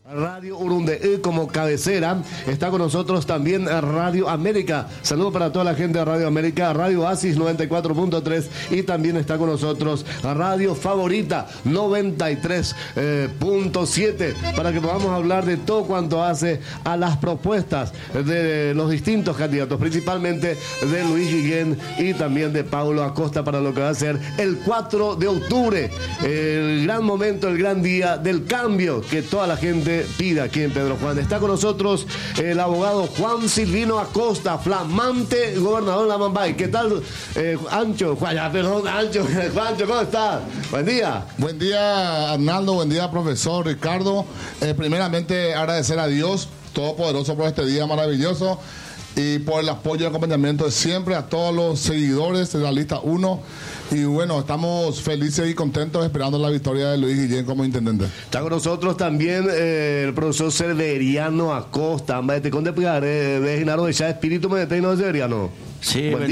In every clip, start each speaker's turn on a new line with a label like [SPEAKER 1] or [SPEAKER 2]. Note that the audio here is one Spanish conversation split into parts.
[SPEAKER 1] Radio Urundeí como cabecera. Está con nosotros también Radio América. Saludos para toda la gente de Radio América, Radio Oasis 94.3 y también está con nosotros Radio Favorita 93.7 para que podamos hablar de todo cuanto hace a las propuestas de los distintos candidatos, principalmente de Luis Guillén y también de Paulo Acosta para lo que va a ser el 4 de octubre, el gran momento, el gran día del cambio que toda la gente pide aquí en Pedro Juan. Está con nosotros el abogado Juan Silvino Acosta, flamante gobernador de la Mambay. ¿Qué tal, Juancho, ¿cómo estás? Buen día.
[SPEAKER 2] Buen día, Arnaldo. Buen día, profesor Ricardo. Primeramente, agradecer a Dios Todopoderoso por este día maravilloso y por el apoyo y acompañamiento de siempre a todos los seguidores de la lista 1. Y bueno, estamos felices y contentos esperando la victoria de Luis Guillén como intendente.
[SPEAKER 1] Está con nosotros también el profesor Severiano Acosta. Te conté de Genaro de ya espíritu me detengo de Severiano.
[SPEAKER 3] Sí, buen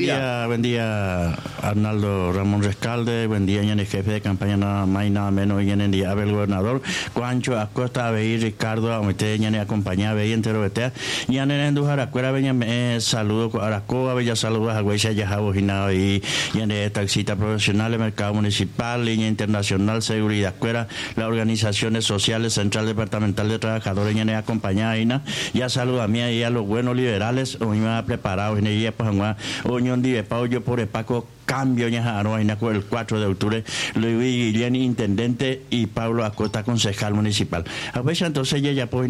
[SPEAKER 3] día, Arnaldo Ramón Rescalde, buen día, el jefe de campaña nada más y nada menos, y en el día el gobernador, Juancho Acosta, Abey, Ricardo, a usted, ya acompañaba, Abey, entero, betea, y en el Endujaracuera, saludo a Aracoa, bella saludos a Huecha, Yajabo, Ginao, y en el taxista profesional, el mercado municipal, línea internacional, seguridad, cuera, las organizaciones sociales, central departamental de trabajadores, ya acompañaba, ya saludo a mí y a los buenos liberales, hoy me ha preparado, en el día, pues, Oñón de Pau, yo por el Paco cambio el 4 de octubre, Luis Guillén, intendente, y Pablo Acosta, concejal municipal. A veces entonces ya puede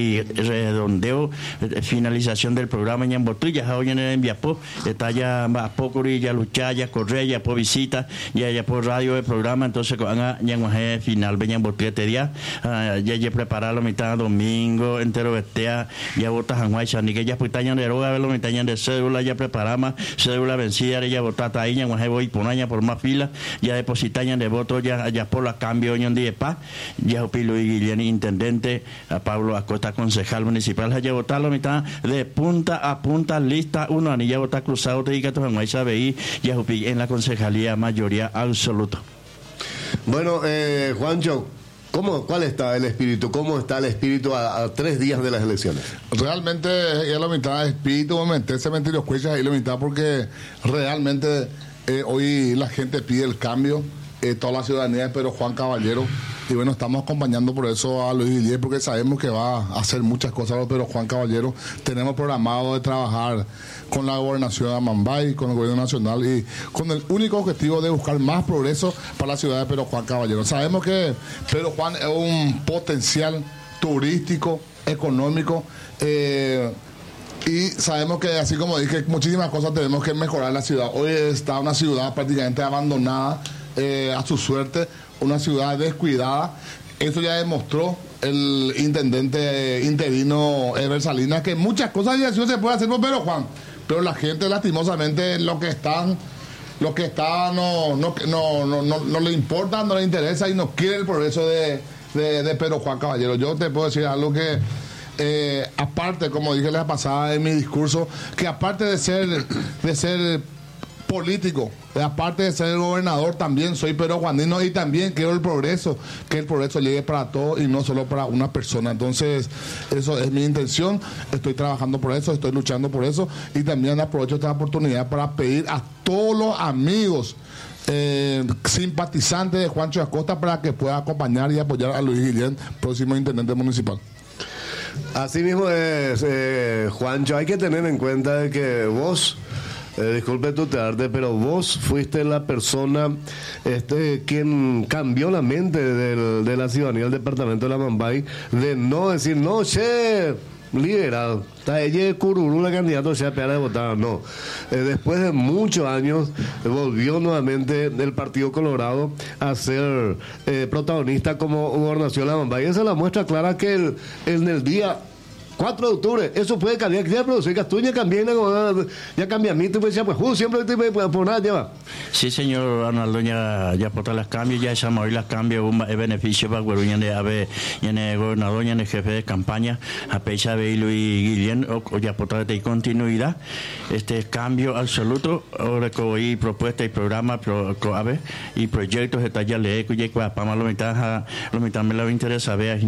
[SPEAKER 3] redondeo, finalización del programa en Botella, ya hoy en el Enviapó, está ya a poco ya luchar, ya correr, ya por visita, ya por radio el programa, entonces van a ya final, vengan Botella este día, ya preparar la mitad domingo, entero vestea, ya votas en Guaycha, ni que ya pues tañan de droga, la mitad de cédula, ya preparamos, cédula vencida, ya votada ahí, voy por año por más fila, ya depositañan de votos, ya por la cambio hoy en día ya Luis Guillén, intendente, a Pablo Acosta, concejal municipal, ya votar la mitad de punta a punta, lista 1, anilla votar cruzado, te diga en Guaysa BI, ya en la concejalía mayoría absoluta.
[SPEAKER 1] Bueno, Juancho, ¿cuál está el espíritu? ¿Cómo está el espíritu a 3 días de las elecciones?
[SPEAKER 2] Realmente es la mitad de espíritu, se mentir los cuellos ahí la mitad porque realmente hoy la gente pide el cambio, toda la ciudadanía de Pedro Juan Caballero, y bueno, estamos acompañando por eso a Luis Guillén porque sabemos que va a hacer muchas cosas a Pedro Juan Caballero. Tenemos programado de trabajar con la gobernación de Amambay, con el gobierno nacional y con el único objetivo de buscar más progreso para la ciudad de Pedro Juan Caballero. Sabemos que Pedro Juan es un potencial turístico, económico, y sabemos que, así como dije, muchísimas cosas tenemos que mejorar en la ciudad. Hoy está una ciudad prácticamente abandonada a su suerte, una ciudad descuidada. Eso ya demostró el intendente interino Ever Salinas, que muchas cosas ya se puede hacer por Pedro Juan, pero la gente lastimosamente lo que está no le importa, no le interesa y no quiere el progreso de Pedro Juan Caballero. Yo te puedo decir algo que aparte, como dije la pasada en mi discurso, que aparte de ser político, aparte de ser gobernador, también soy perujuanino y también quiero que el progreso llegue para todos y no solo para una persona. Entonces, eso es mi intención, estoy trabajando por eso, estoy luchando por eso y también aprovecho esta oportunidad para pedir a todos los amigos simpatizantes de Juancho Acosta para que pueda acompañar y apoyar a Luis Guillén, próximo intendente municipal.
[SPEAKER 1] Así mismo es, Juancho, hay que tener en cuenta de que vos, disculpe tutearte, pero vos fuiste la persona quien cambió la mente de la ciudadanía del departamento de la Mambay, de no decir, no, che, liberado, está ella cururú la candidato sea para de votar, no. Después de muchos años volvió nuevamente el Partido Colorado a ser protagonista como gobernación de la Mambay. Esa es la muestra clara que en el día 4 de octubre, eso puede cambiar, que ya producir Castuña también, ya cambia mí, pues siempre por nada lleva.
[SPEAKER 3] Sí, señor Arnaldo, ya por las cambios, ya esa hoy las cambios, es beneficio para Guaruña de AVE, y en el gobernador, y en el jefe de campaña, a Peixa y Luis Guillén, o ya por de continuidad, cambio absoluto, ahora que propuesta y programa, AVE, y proyectos, está ya le eco, y para lo mitad me lo interesa, vea.